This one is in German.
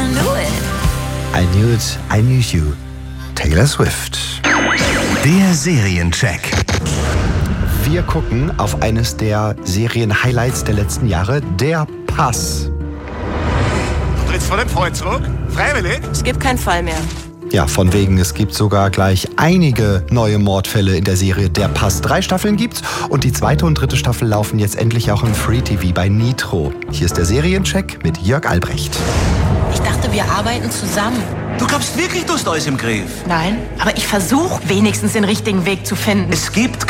I knew it. I knew it, I knew you. Taylor Swift. Der Seriencheck. Wir gucken auf eines der Serien-Highlights der letzten Jahre, Der Pass. Du trittst vor dem Freund zurück? Freiwillig? Es gibt keinen Fall mehr. Ja, von wegen, es gibt sogar gleich einige neue Mordfälle in der Serie Der Pass. 3 Staffeln gibt's und die 2. und 3. Staffel laufen jetzt endlich auch im Free TV bei Nitro. Hier ist der Seriencheck mit Jörg Albrecht. Ich dachte, wir arbeiten zusammen. Du glaubst wirklich, du hast alles im Griff? Nein, aber ich versuche wenigstens den richtigen Weg zu finden. Es gibt